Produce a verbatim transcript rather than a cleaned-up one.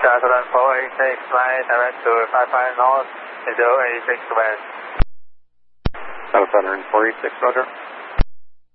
Southern four eighty-six, flight direct to five five north, zero eight six west. Southern four eighty-six, roger.